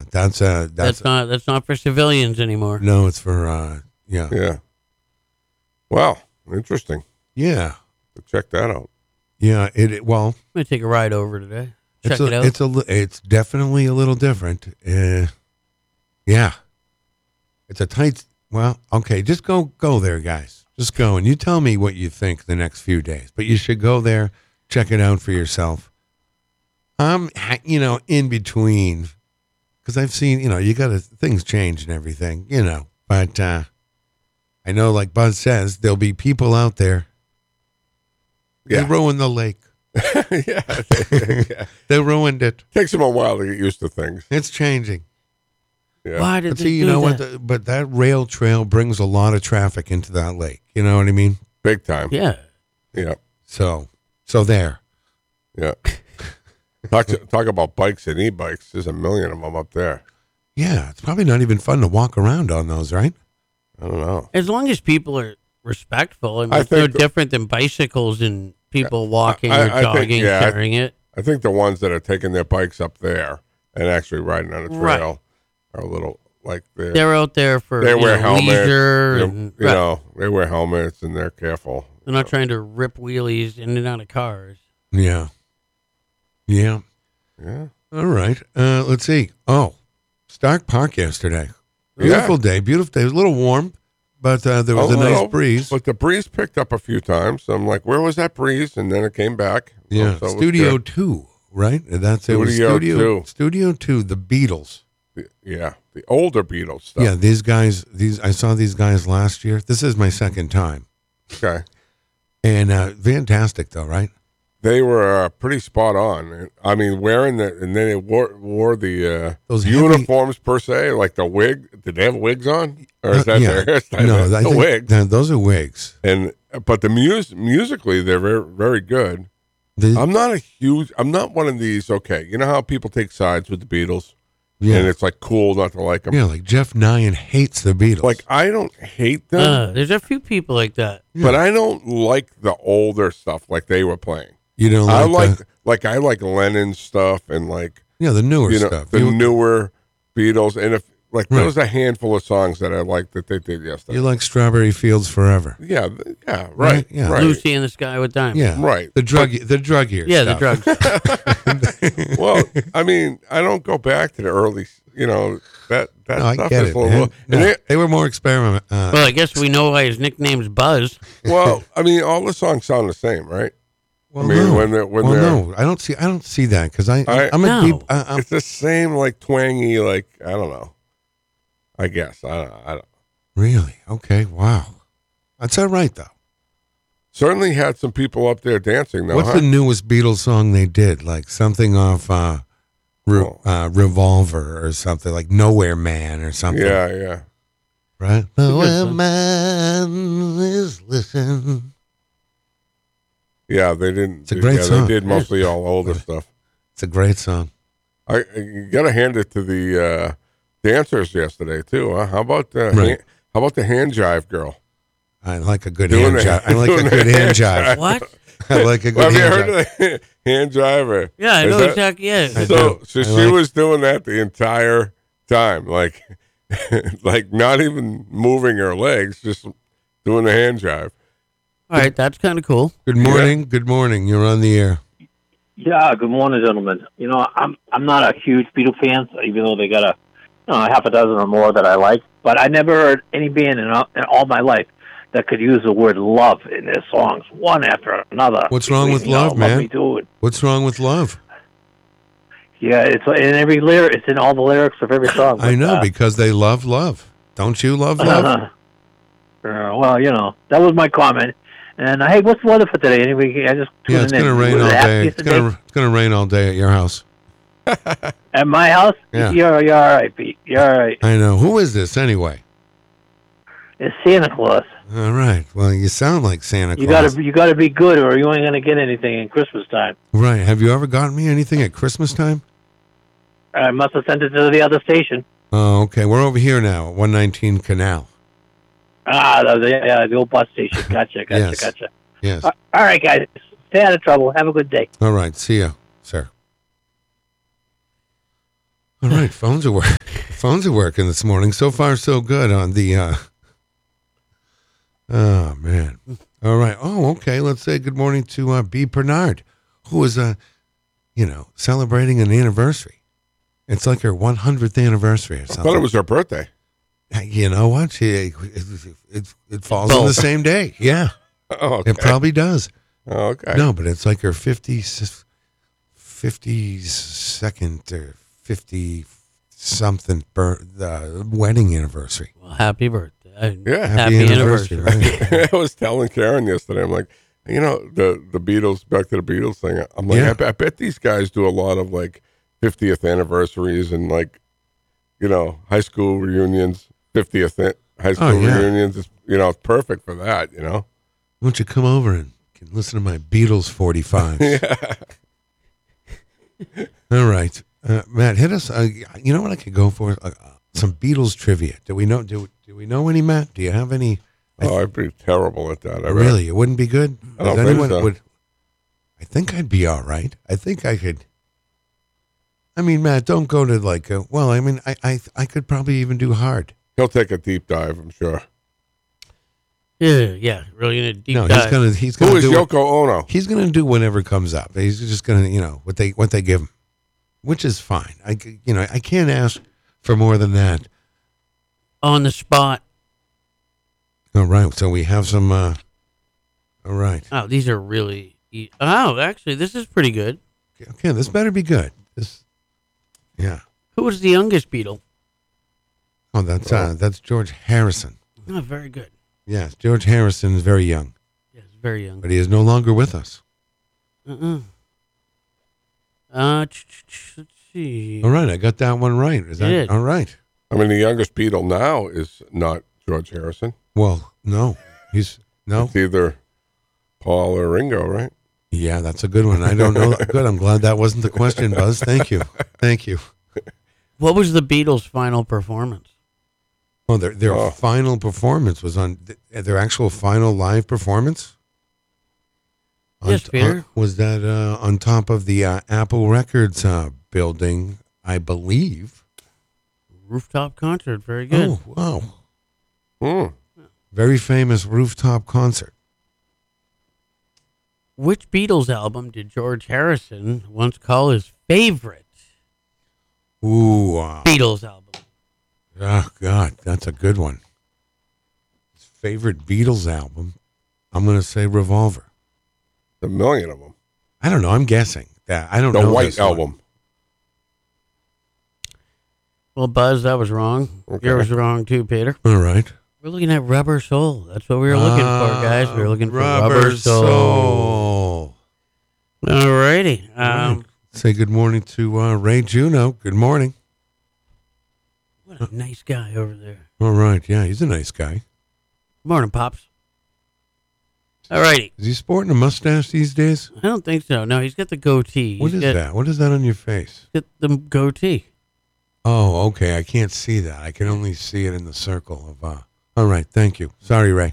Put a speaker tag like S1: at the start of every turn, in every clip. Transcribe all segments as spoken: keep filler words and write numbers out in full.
S1: that's uh, that's,
S2: That's not that's not for civilians anymore.
S1: no, it's for uh, yeah,
S3: Yeah. Wow. Interesting.
S1: yeah,
S3: Check that out.
S1: yeah. It, it well,
S2: I'm gonna take a ride over today. Check
S1: it's a,
S2: it out.
S1: it's a, li- it's definitely a little different. Uh, yeah, it's a tight. Well, okay, just go go there, guys. Just go and you tell me what you think the next few days. But you should go there, check it out for yourself. I'm, you know, in between, because I've seen, you know, you got to, things change and everything, you know. But uh, I know, like Buzz says, there'll be people out there.
S3: Yeah.
S1: They ruined the lake.
S3: yeah. They, yeah.
S1: They ruined it.
S3: Takes them a while to get used to things.
S1: It's changing.
S3: Yeah.
S2: Why did
S1: But
S2: they
S1: see, you
S2: do
S1: know
S2: that?
S1: what? The, but that rail trail brings a lot of traffic into that lake. You know what I mean?
S3: Big time.
S2: Yeah.
S3: Yeah.
S1: So, so there.
S3: Yeah. talk, to, talk about bikes and e-bikes. There's a million of them up there.
S1: Yeah, it's probably not even fun to walk around on those, right?
S3: I don't know.
S2: As long as people are respectful, I mean,
S3: I
S2: it's no
S3: think the-
S2: different than bicycles and people walking
S3: I-
S2: or
S3: I think,
S2: jogging,
S3: yeah, I-
S2: carrying it.
S3: I think the ones that are taking their bikes up there and actually riding on a trail
S2: Right.
S3: are a little like they're,
S2: They're out there for
S3: they
S2: you
S3: wear
S2: know,
S3: helmets.
S2: leisure,
S3: you
S2: and
S3: you
S2: right.
S3: know, they wear helmets and they're careful.
S2: they're not trying to rip wheelies in and out of cars.
S1: Yeah. Yeah.
S3: Yeah.
S1: All right. Uh, let's see. Oh, Stark Park yesterday. Beautiful day. Beautiful day. It was a little warm, but uh, there was a,
S3: A little,
S1: nice breeze.
S3: But the breeze picked up a few times. So I'm like, where was that breeze? And then it came back.
S1: Yeah.
S3: So it was
S1: Studio
S3: good.
S1: two, right? That's it. Was
S3: Studio
S1: Studio
S3: two.
S1: Studio two. The Beatles.
S3: The- Yeah. The older Beatles stuff.
S1: Yeah. These guys. These I saw these guys last year. This is my second time,
S3: Okay.
S1: and uh, fantastic though, right?
S3: They were uh, pretty spot on. I mean, wearing the, and then they wore, wore the uh,
S1: Those heavy-
S3: uniforms per se, like the wig. Did they have wigs on? Or is
S1: Uh,
S3: that
S1: yeah.
S3: their hairstyle?
S1: No, I
S3: the
S1: think-
S3: wigs.
S1: no, those are wigs.
S3: And, but the mus- musically, they're very, very good.
S1: The-
S3: I'm not a huge, I'm not one of these, okay, you know how people take sides with the Beatles?
S1: yeah.
S3: And it's like cool not to like them?
S1: Yeah, like Jeff Nyan hates the Beatles.
S3: Like, I don't hate them,
S2: Uh, there's a few people like that.
S3: but I don't like the older stuff like they were playing.
S1: you don't
S3: I
S1: like,
S3: like,
S1: the,
S3: like, I like Lennon stuff and like,
S1: yeah, the newer
S3: you know,
S1: stuff.
S3: the
S1: You-
S3: newer Beatles. And if, like,
S1: Right.
S3: there was a handful of songs that I liked that they did yesterday.
S1: You like Strawberry Fields Forever.
S3: yeah, th- yeah, right,
S1: Right, yeah.
S3: right.
S2: Lucy in the Sky with Diamonds.
S1: Yeah.
S3: Right.
S1: The drug the drug years.
S2: Yeah, the
S1: stuff.
S2: drugs.
S3: Well, I mean, I don't go back to the early, you know, that, that
S1: No, I
S3: stuff
S1: get
S3: is
S1: it,
S3: a little,
S1: man.
S3: and
S1: No,
S3: they-
S1: they were more experiment. Uh,
S2: Well, I guess we know why his nickname's Buzz.
S3: well, I mean, all the songs sound the same, right?
S1: well,
S3: I mean,
S1: no.
S3: when they're, when
S1: well,
S3: they're,
S1: no, I don't see. I don't see that because I,
S3: I-
S1: I'm a
S2: No.
S1: deep. I, I'm,
S3: it's the same, like twangy, like I don't know. I guess I don't. I don't.
S1: really okay. Wow, that's all right though.
S3: Certainly had some people up there dancing though.
S1: What's
S3: huh?
S1: the newest Beatles song they did? Like something off uh, Re-
S3: Oh.
S1: uh, Revolver or something like Nowhere Man or something.
S3: Yeah, yeah.
S1: Right.
S2: good
S1: Nowhere
S2: song.
S1: Man is listen.
S3: Yeah, they didn't.
S1: It's a great
S3: yeah,
S1: song.
S3: They did mostly all older stuff.
S1: It's a great song.
S3: I you gotta hand it to the uh, dancers yesterday too. Huh? How about the
S1: Right.
S3: hand, how about the hand jive girl?
S1: I like a good
S3: Doing
S1: hand
S3: the-
S1: jive. I like a
S3: doing
S1: good
S3: the
S1: hand
S3: hand
S1: jive.
S2: What?
S1: I like a good
S3: Well, have you
S1: hand
S3: heard
S1: jive.
S3: of the hand jive?
S2: Yeah, I
S3: Is
S2: know
S3: that-
S2: exactly. Yeah.
S1: I
S3: So,
S1: do.
S3: so
S1: I
S3: she
S1: like-
S3: was doing that the entire time, like, like not even moving her legs, just doing the hand jive.
S2: All right, that's kind of cool.
S1: Good morning. Good morning. You're on the air.
S4: Yeah, good morning, gentlemen. You know, I'm I'm not a huge Beatle fan, even though they got a you know, half a dozen or more that I like. But I never heard any band in all, in all my life that could use the word love in their songs, one after another.
S1: What's wrong with
S4: You know,
S1: love, man?
S4: me do it.
S1: What's wrong with love?
S4: Yeah, it's in every lyric. It's in all the lyrics of every song.
S1: I
S4: but,
S1: know
S4: uh,
S1: because they love love. Don't you love love?
S4: uh, well, you know, that was my comment. And uh, hey, what's the weather for today? Anyway, I just
S1: Yeah, it's
S4: tuning
S1: gonna
S4: in.
S1: rain
S4: Was
S1: all
S4: it half
S1: day. It's
S4: decent
S1: gonna it's gonna rain all day at your house.
S4: At my house?
S1: Yeah.
S4: You're, you're all right, Pete. You're all right.
S1: I know. Who is this anyway?
S4: It's Santa Claus.
S1: All right. Well, you sound like Santa
S4: You
S1: Claus.
S4: gotta, you gotta be good, or you ain't gonna get anything in Christmas time.
S1: Right. Have you ever gotten me anything at Christmas time?
S4: I must have sent it to the other station.
S1: Oh, okay. We're over here now at one nineteen Canal.
S4: Ah, the, the, yeah, the old bus station. Gotcha, gotcha,
S1: Yes.
S4: gotcha.
S1: Yes.
S4: Uh, all right, guys. Stay out of trouble. Have a good day.
S1: All right. See you, sir. All right, phones are working. Phones are working this morning. So far, so good on the. Uh... Oh man! All right. Oh, okay. Let's say good morning to uh, B. Bernard, who is, uh, you know, celebrating an anniversary. It's like her one hundredth anniversary or
S3: I
S1: something.
S3: thought it was her birthday.
S1: You know what? She, it, it, it falls on the same day. Yeah,
S3: Oh, okay.
S1: it probably does.
S3: Oh, okay.
S1: No, but it's like her fifty, fifty-second or fifty something bir- uh, wedding anniversary.
S2: Well, happy birthday.
S3: Yeah.
S2: Happy, anniversary.
S1: right?
S3: I was telling Karen yesterday, I'm like, you know, the, the Beatles, back to the Beatles thing. I'm like,
S1: Yeah.
S3: I, bet- I bet these guys do a lot of like fiftieth anniversaries and like, you know, high school reunions, fiftieth an- high school
S1: Oh, yeah.
S3: reunions. It's, you know, it's perfect for that, you know?
S1: Why don't you come over and can listen to my Beatles forty-fives?
S3: Yeah.
S1: All right, uh, Matt, hit us. Uh, you know what I could go for? Uh, uh, some Beatles trivia. Do we know? Do do we know any, Matt? Do you have any? I
S3: Oh, I'd be terrible at that. I bet.
S1: Really, it wouldn't be good.
S3: I don't
S1: Does
S3: think
S1: anyone
S3: so.
S1: would? I think I'd be all right. I think I could. I mean, Matt, don't go to like. A, well, I mean, I, I I could probably even do hard.
S3: He'll take a deep dive, I'm sure.
S2: Yeah, yeah. Really in a deep
S1: no,
S2: dive.
S1: he's gonna he's
S3: Who
S1: gonna
S3: is
S1: do.
S3: Yoko Ono?
S1: He's gonna do whatever comes up. He's just gonna, you know, what they what they give him, which is fine. I c- you know I can't ask for more than that.
S2: On the spot.
S1: All right, so we have some. Uh, all right,
S2: Oh, these are really. E- oh, actually, this is pretty good.
S1: okay, this better be good. This, yeah.
S2: Who was the youngest Beatle?
S1: Oh, that's uh, that's George Harrison.
S2: Oh, very good.
S1: Yes, George Harrison is very young,
S2: Yes, very young.
S1: but he is no longer with us.
S2: Uh-uh. Uh, ch- ch- ch- let's see.
S1: All right, I got that one right. Is that
S2: did.
S1: all right?
S3: I mean, the youngest Beatle now is not George Harrison.
S1: Well, no, he's no.
S3: It's either Paul or Ringo, right?
S1: Yeah, that's a good one. I don't know. Good. I'm glad that wasn't the question, Buzz. Thank you. Thank you.
S2: What was the Beatles' final performance?
S1: Oh, their their
S3: Oh.
S1: final performance was on th- their actual final live performance. On
S2: Yes,
S1: t-
S2: Peter.
S1: on- was that uh, on top of the uh, Apple Records uh, building? I believe.
S2: Rooftop concert. Very good.
S1: Oh, wow!
S3: Hmm.
S1: Very famous rooftop concert.
S2: Which Beatles album did George Harrison once call his favorite
S1: Ooh, uh,
S2: Beatles album?
S1: oh God, that's a good one. His favorite Beatles album? I'm going to say Revolver.
S3: A million of them.
S1: I don't know. I'm guessing that. I don't
S3: The
S1: know.
S3: White
S1: this one.
S3: Album.
S2: Well, Buzz, that was wrong.
S3: Okay.
S2: Yours was wrong too, Peter.
S1: All right.
S2: We're looking at Rubber Soul. That's what we were looking for, guys. We were looking for Rubber,
S1: Rubber
S2: Soul.
S1: Soul.
S2: All righty. Um,
S1: Right. Say good morning to uh, Ray Juno. Good morning.
S2: what a nice guy over there.
S1: All right. Yeah, he's a nice guy.
S2: Morning, Pops. All righty.
S1: Is he sporting a mustache these days?
S2: I don't think so. No, he's got the goatee.
S1: What
S2: He's
S1: is
S2: got,
S1: that? What is that on your face?
S2: Got the goatee.
S1: Oh, okay. I can't see that. I can only see it in the circle of. Uh... All right. Thank you. Sorry, Ray.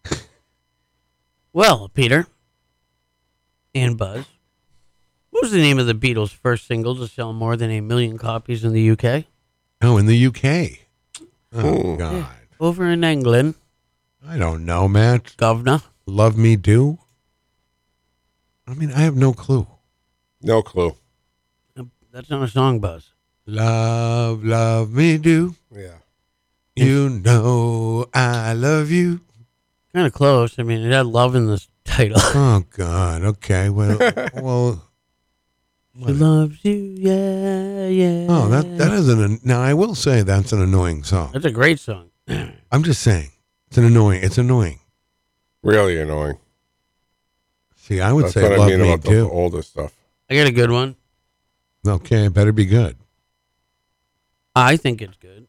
S2: Well, Peter and Buzz, what was the name of the Beatles' first single to sell more than a million copies in the U K?
S1: Oh, in the U K. Oh
S3: Hmm.
S1: God.
S2: Over in England,
S1: I don't know, Matt.
S2: Governor.
S1: Love Me Do. I mean, I have no clue.
S3: No clue.
S2: That's not a song, Buzz.
S1: Love, love me do.
S3: Yeah.
S1: You know I love you.
S2: Kind of close. I mean, it had love in the title.
S1: Oh God. Okay. Well. well.
S2: She loves you, yeah, yeah.
S1: Oh, that that is an. Now I will say that's an annoying song.
S2: That's a great song.
S1: I'm just saying it's an annoying. It's annoying.
S3: Really annoying.
S1: See, I would
S3: That's
S1: say
S3: what I
S1: love
S3: mean
S1: me
S3: about the
S1: do.
S3: older stuff.
S2: I got a good one.
S1: Okay, it better be good.
S2: I think it's good.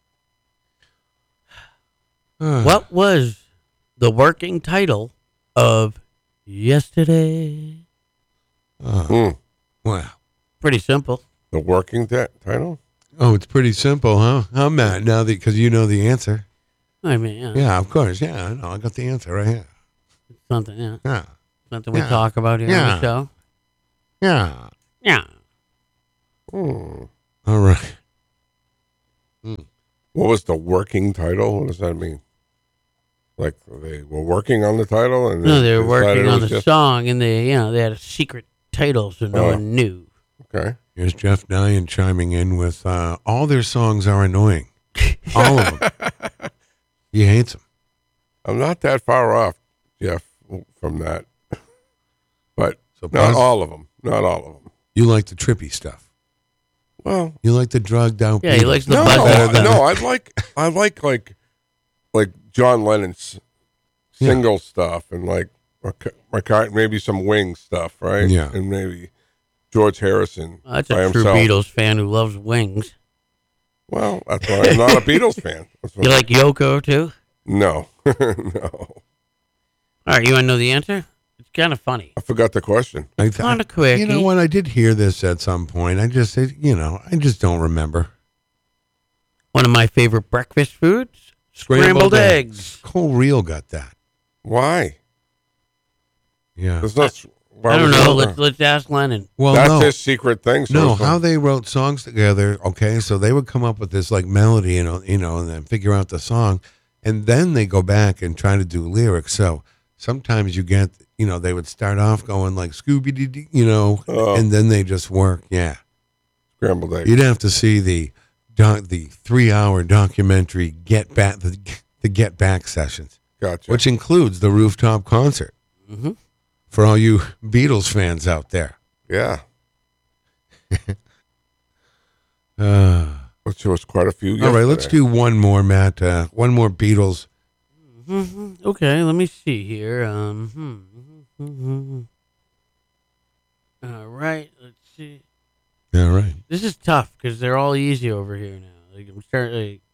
S1: Uh,
S2: What was the working title of Yesterday?
S1: uh,
S3: Hmm.
S1: wow.
S2: Pretty simple.
S3: The working t- title?
S1: Oh, it's pretty simple, huh? How Matt? Now that because you know the answer.
S2: I mean, yeah,
S1: Yeah, of course. Yeah, I know. I got the answer right here.
S2: something, yeah,
S1: Yeah,
S2: something we
S1: Yeah.
S2: talk about here on
S1: Yeah.
S2: the show.
S1: yeah.
S2: Yeah.
S3: Hmm.
S1: All right.
S3: What was the working title? What does that mean? Like they were working on the title, and
S2: No, they were
S3: decided
S2: working
S3: it
S2: on
S3: was
S2: the
S3: just-
S2: song, and they, you know, they had a secret title, so no
S3: Oh.
S2: one knew.
S3: Okay.
S1: Here's Jeff Nyan chiming in with uh, all their songs are annoying. All of them. He hates them.
S3: I'm not that far off, Jeff, from that, but
S1: So
S3: not
S1: Buzz,
S3: all of them. Not all of them.
S1: you like the trippy stuff.
S3: Well,
S1: You like the drugged out.
S2: Yeah, he
S1: Beatles.
S2: likes the
S3: no,
S2: buzz.
S3: I, no, I like I like like like John Lennon's
S1: Yeah.
S3: single stuff and like Mac- McCart- maybe some Wings stuff, right?
S1: Yeah.
S3: and maybe George Harrison.
S2: Well, that's
S3: by
S2: a true
S3: himself.
S2: Beatles fan who loves Wings.
S3: Well, that's why I'm not a Beatles fan. That's what-
S2: You like Yoko too?
S3: no, no.
S2: All right, you want to know the answer? It's kind of funny.
S3: I forgot the question.
S1: I th-
S2: Kind of quick.
S1: You know what? I did hear this at some point. I just, it, you know, I just don't remember.
S2: One of my favorite breakfast foods: scrambled, eggs.
S1: Cole Real got that.
S3: Why?
S1: Yeah.
S3: It's not. why
S2: I don't
S3: was
S2: know.
S3: it-
S2: Let's let's ask Lennon.
S1: Well,
S3: That's
S1: no.
S3: his secret thing. So
S1: No,
S3: it's
S1: how
S3: like-
S1: they wrote songs together. Okay, so they would come up with this like melody, you know, you know, and then figure out the song, and then they go back and try to do lyrics. So sometimes you get, you know, they would start off going like Scooby Doo, Doo, you know,
S3: Oh.
S1: and then they just work. Yeah,
S3: scrambled eggs.
S1: you'd have to see the doc, the three hour documentary Get Back, the, the Get Back sessions,
S3: Gotcha.
S1: which includes the rooftop concert
S2: Mm-hmm.
S1: for all you Beatles fans out there.
S3: yeah,
S1: Uh,
S3: which was quite a few.
S1: all right, let's
S3: yesterday.
S1: do one more, Matt. Uh, one more Beatles.
S2: hmm Okay, let me see here. Um, hmm, hmm, hmm. All right, let's see.
S1: All right.
S2: This is tough because they're all easy over here now. Like I'm starting. Like,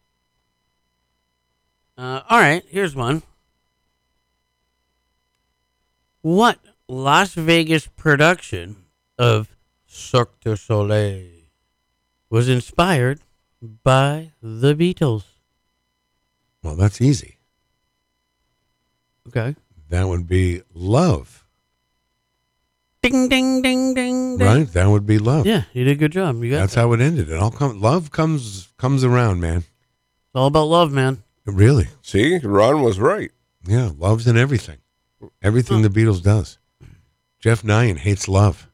S2: uh, all right, here's one. What Las Vegas production of Cirque du Soleil was inspired by the Beatles?
S1: Well, that's easy.
S2: Okay.
S1: That would be Love,
S2: Ding ding ding ding ding.
S1: right? That would be Love.
S2: Yeah, you did a good job. You got
S1: That's
S2: that.
S1: how it ended. It all comes. Love comes comes around, man.
S2: It's all about love, man.
S1: Really?
S3: See, Ron was right.
S1: Yeah, love's in everything. Everything the Beatles does. Jeff Nyan hates love.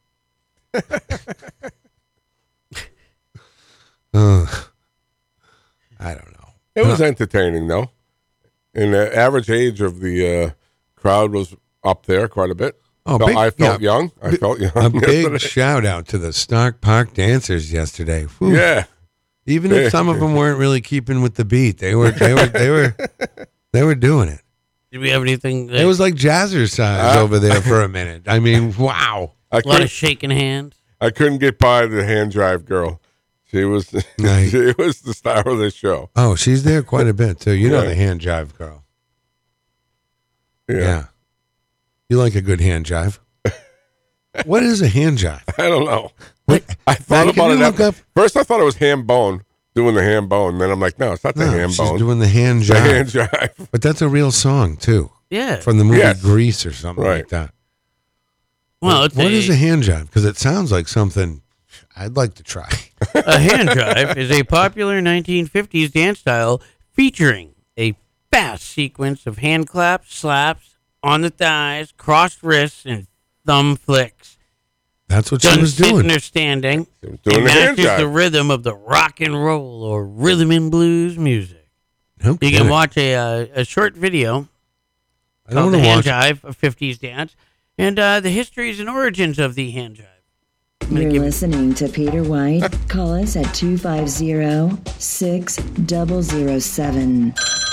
S1: uh, I don't know.
S3: It was entertaining, though. And the average age of the uh, crowd was up there quite a bit.
S1: Oh,
S3: So
S1: big-
S3: I felt
S1: yeah.
S3: young. I felt young.
S1: A big
S3: yesterday.
S1: shout out to the Stark Park dancers yesterday. Whew.
S3: Yeah.
S1: Even if some of them weren't really keeping with the beat, they were they were they were they were doing it.
S2: Did we have anything?
S1: It was like jazzercise
S3: Uh,
S1: over there for a minute. I mean, wow.
S3: I
S2: a lot
S3: couldn't,
S2: of shaking hands.
S3: I couldn't get by the hand drive girl. She was
S1: Nice.
S3: she was the star of the show.
S1: Oh, she's there quite a bit too. You know
S3: Yeah.
S1: the hand jive girl.
S3: Yeah.
S1: Yeah. You like a good hand jive. What is a hand jive?
S3: I don't know.
S1: What?
S3: I thought
S1: Matt, can
S3: about
S1: you
S3: it.
S1: look
S3: After,
S1: up-
S3: first, I thought it was ham bone, doing the ham bone. Then I'm like, no, it's not the
S1: No,
S3: ham
S1: she's
S3: bone.
S1: doing the hand
S3: the
S1: jive.
S3: hand jive.
S1: But that's a real song too,
S2: Yeah.
S1: from the movie
S3: Yes.
S1: Grease or something
S3: Right.
S1: like that.
S2: well, it's
S1: What
S2: a,
S1: is a hand jive? Because it sounds like something I'd like to try.
S2: a hand drive is a popular nineteen fifties dance style featuring a fast sequence of hand claps, slaps on the thighs, crossed wrists, and thumb flicks.
S1: That's what she
S2: Done
S1: was
S2: sitting
S1: doing.
S2: or standing.
S3: Doing
S2: It
S3: the hand
S2: matches the
S3: jive.
S2: rhythm of the rock and roll or rhythm and blues music.
S1: No
S2: You
S1: kidding.
S2: can watch a uh, a short video
S1: I don't
S2: called
S1: want
S2: the
S1: to
S2: hand
S1: watch.
S2: jive, a fifties dance, and uh, the histories and origins of the hand jive. I'm gonna
S5: You're
S2: give-
S5: listening to Peter White. Call us at two five zero, six zero zero seven.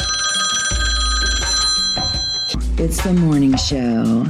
S5: It's the morning show.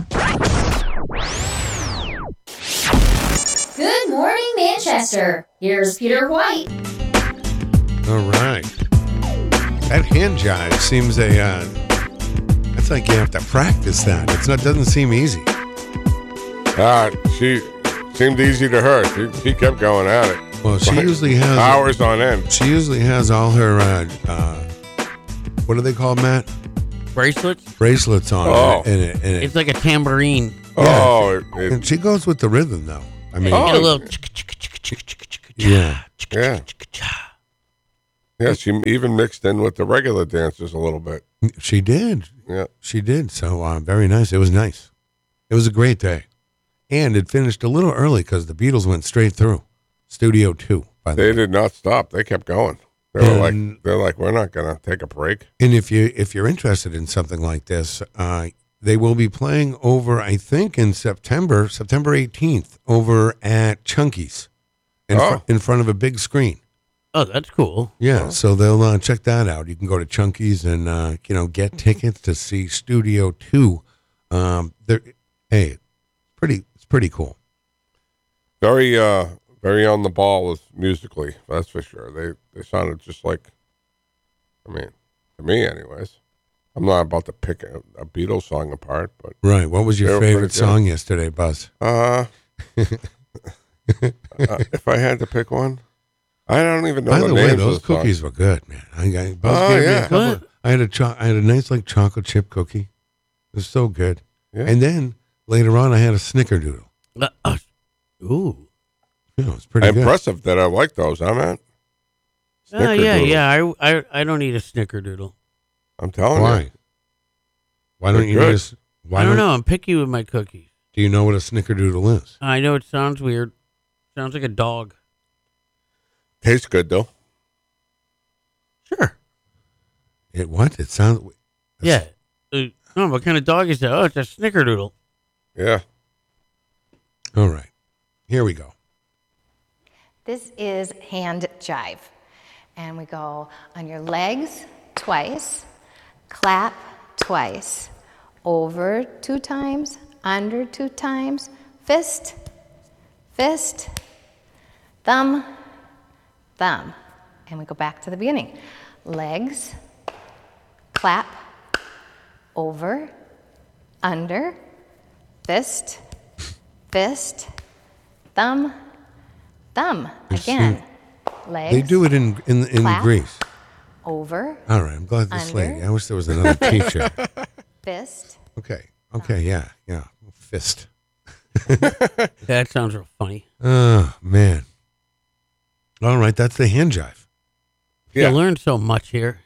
S6: Good morning, Manchester. Here's Peter White.
S1: All right. That hand jive seems a. Uh, that's like you have to practice that. It's not. Doesn't seem easy.
S3: Ah, she seemed easy to her. She, she kept going at it.
S1: Well, she
S3: Right.
S1: usually has.
S3: Hours on end.
S1: She usually has all her. Uh, uh, what are they called, Matt?
S2: bracelets.
S1: Bracelets on.
S3: Oh.
S1: And it, and it,
S2: It's like a tambourine.
S3: Oh, it, it,
S1: and she goes with the rhythm, though. I mean,
S2: You get a
S3: Oh.
S2: little.
S1: yeah.
S3: yeah. Yeah, she even mixed in with the regular dancers a little bit.
S1: She did.
S3: Yeah.
S1: She did. So uh, very nice. It was nice. It was a great day. And it finished a little early because the Beatles went straight through. Studio two, by the
S3: They
S1: way.
S3: did not stop. They kept going. They were
S1: And-
S3: like, they're like, we're not gonna take a break.
S1: And if you if you're interested in something like this, uh, they will be playing over, I think, in September, September eighteenth, over at Chunky's, in, fr-
S3: Oh.
S1: in front of a big screen.
S2: Oh, that's cool.
S1: Yeah, so they'll uh, check that out. You can go to Chunky's and uh, you know get tickets to see Studio Two. Um, they're, hey, it's pretty, it's pretty cool.
S3: Very, uh, very on the ball with musically. That's for sure. They they sounded just like, I mean, to me, anyways. I'm not about to pick a, a Beatles song apart, but
S1: Right. What was
S3: They
S1: your
S3: were pretty
S1: favorite
S3: good.
S1: song yesterday, Buzz?
S3: uh, uh, if I had to pick one, I don't even know
S1: By
S3: the,
S1: the way,
S3: names
S1: those
S3: of the songs.
S1: cookies were good, man. I, I, Buzz
S3: Oh,
S1: gave me a
S3: yeah.
S1: couple
S2: What?
S1: of- I had a cho- I had a nice like chocolate chip cookie. It was so good.
S3: Yeah.
S1: And then later on, I had a snickerdoodle.
S2: Uh, uh, ooh.
S1: Yeah, it was pretty good.
S3: Impressive that I like those, huh, man?
S2: Uh, yeah,
S3: Snickerdoodle.
S2: yeah. I, I, I don't eat a snickerdoodle.
S3: I'm telling
S1: Why?
S3: you.
S1: Why don't
S3: They're
S1: you
S3: good.
S1: just? Why
S2: I don't know. I'm picky with my cookies.
S1: Do you know what a snickerdoodle is?
S2: I know it sounds weird. Sounds like a dog.
S3: Tastes good though.
S2: Sure.
S1: It what? It sounds.
S2: Yeah. Uh, oh, what kind of dog is that? Oh, it's a snickerdoodle.
S3: Yeah.
S1: All right. Here we go.
S7: This is hand jive. And we go on your legs twice, clap twice, over two times, under two times, fist, fist, thumb, thumb. And we go back to the beginning. Legs, clap, over, under, fist, fist, thumb, thumb. Again. Legs.
S1: They do it in in in
S7: Clap.
S1: Greece.
S7: Over,
S1: All right. I'm glad this
S7: Under.
S1: lady. I wish there was another teacher.
S7: fist,
S1: Okay. Okay. Yeah. Yeah. Fist.
S2: That sounds real funny.
S1: Oh man. All right. That's the hand jive.
S3: Yeah.
S2: You learn so much here.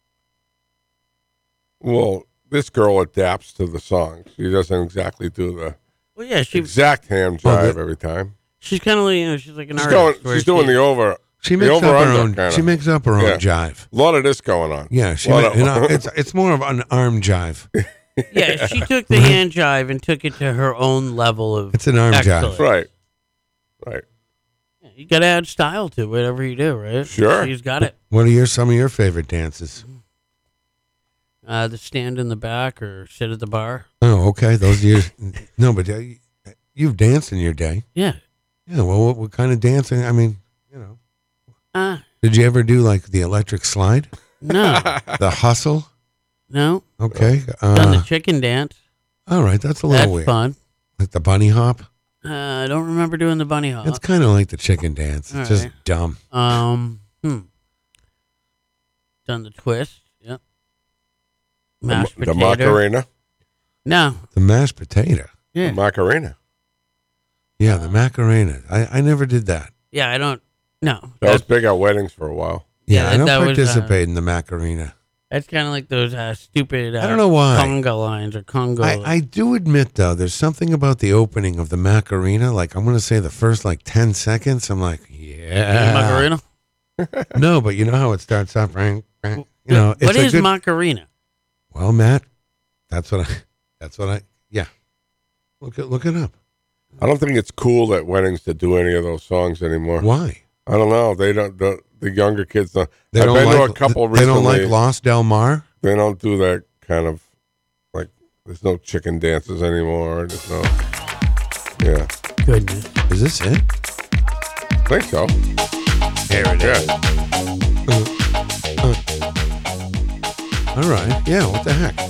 S3: Well, this girl adapts to the song. She doesn't exactly do the
S2: Well, yeah, she
S3: exact ham
S1: Oh,
S3: jive
S1: the-
S3: every time.
S2: she's kind of like, you know, she's like an
S3: She's
S2: artist.
S3: going.
S2: where
S3: She's doing
S2: she-
S3: the over.
S1: She
S3: the
S1: makes up her
S3: over-under
S1: own.
S3: kinda.
S1: She makes up her own
S3: Yeah.
S1: jive.
S3: A lot of this going on.
S1: Yeah. She.
S3: Lot
S1: Ma-
S3: of-
S1: you know, it's it's more of an arm jive.
S2: Yeah, she took the hand jive and took it to her own level of.
S1: It's an arm jive.
S2: excellence.
S3: Right. Right.
S2: You got to add style to whatever you do, right?
S3: Sure.
S2: She's got it.
S1: What are your some of your favorite dances?
S2: Uh, the stand in the back or sit at the bar.
S1: Oh, okay. Those are your. No, but uh, you've danced in your day.
S2: Yeah.
S1: Yeah. Well, what, what kind of dancing? I mean, you know.
S2: Uh,
S1: Did you ever do like the electric slide,
S2: no,
S1: the hustle?
S2: no.
S1: Okay.
S2: Done the
S1: Uh,
S2: chicken dance.
S1: all right. That's a little
S2: That's
S1: weird.
S2: fun.
S1: Like the bunny hop.
S2: Uh, I don't remember doing the bunny hop.
S1: It's kind of like the chicken dance. It's
S2: All
S1: just
S2: right.
S1: dumb.
S2: Um, hmm. Done the twist. Yep.
S3: The,
S2: Mashed
S3: the
S2: potato.
S3: Macarena.
S2: No.
S1: The mashed potato.
S2: Yeah.
S3: The Macarena.
S1: Yeah, the Macarena. I, I never did that.
S2: Yeah, I don't. No.
S3: That was
S2: That's,
S3: big at weddings for a while.
S1: Yeah,
S2: Yeah,
S1: I don't
S2: that was, uh,
S1: participate in the Macarena.
S2: that's kind of like those uh, stupid. Uh,
S1: I don't know why.
S2: Conga lines or Congo.
S1: I, I do admit though, there's something about the opening of the Macarena. Like I'm going to say the first like ten seconds. I'm like, yeah,
S2: Macarena.
S1: No, but you know how it starts off, right? right? You know,
S2: What
S1: it's a
S2: is
S1: good,
S2: Macarena?
S1: Well, Matt, that's what I. That's what I. Yeah, look it look it up.
S3: I don't think it's cool at weddings to do any of those songs anymore.
S1: Why?
S3: I don't know. They don't. The, the younger kids don't.
S1: They
S3: I've
S1: don't
S3: been
S1: like.
S3: to a couple
S1: they don't
S3: recently.
S1: like Lost Del Mar.
S3: They don't do that kind of like. There's no chicken dances anymore. There's no. Yeah,
S2: Goodness.
S1: Is this it?
S3: I think so.
S1: There it
S3: Yeah.
S1: All right. Yeah. What the heck?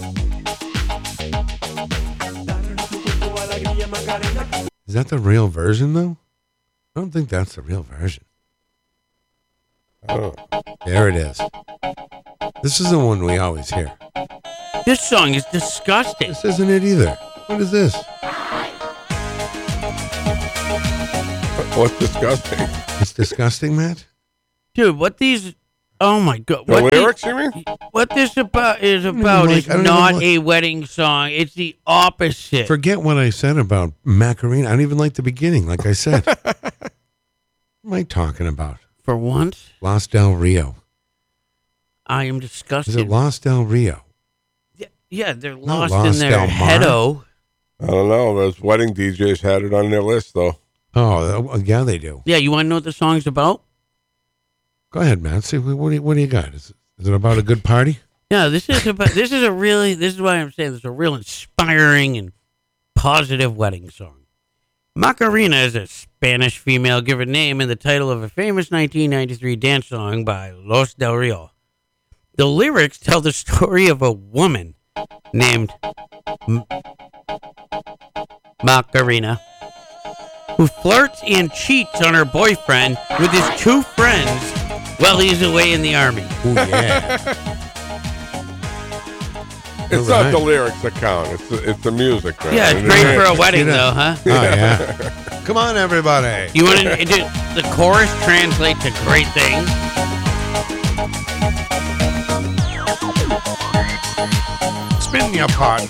S1: Is that the real version though? I don't think that's the real version.
S3: Oh.
S1: There it is. This is the one we always hear.
S2: This song is disgusting.
S1: This isn't it either. What is this?
S3: What's disgusting?
S1: It's disgusting, Matt.
S2: Dude, what these Oh my god!
S3: The
S2: What thi-
S3: lyrics, you mean?
S2: what this about is about
S1: like-
S2: is
S1: I don't even
S2: not
S1: like-
S2: a wedding song. It's the opposite.
S1: Forget what I said about Macarena. I don't even like the beginning, like I said. What am I talking about?
S2: For once,
S1: Los Del Rio.
S2: I am
S1: Is
S2: disgusted.
S1: it Los Del Rio?
S2: Yeah, yeah, they're
S1: Not
S2: lost in
S1: Los
S2: their
S1: Del Mar.
S2: heado.
S3: I don't know. Those wedding D Js had it on their list, though.
S1: Oh, uh, yeah, they do.
S2: Yeah, you want to know what the song's about?
S1: Go ahead, man. See, what do you, what do you got? Is it, is it about a good party?
S2: Yeah, this is about. This is a really. This is why I'm saying this is a real inspiring and positive wedding song. Macarena is a Spanish female given name and the title of a famous nineteen ninety-three dance song by Los Del Rio. The lyrics tell the story of a woman named M- Macarena who flirts and cheats on her boyfriend with his two friends while he's away in the army.
S1: Oh, yeah.
S3: It's
S1: All
S3: not the
S1: right.
S3: lyrics that count. It's the, it's the music. Man.
S2: Yeah, it's
S3: And
S2: great
S3: it-
S2: for a wedding,
S1: You know.
S2: though, huh?
S1: Oh, yeah. Come on, everybody.
S2: You want to? The chorus translates a great thing.
S1: Spin your partner.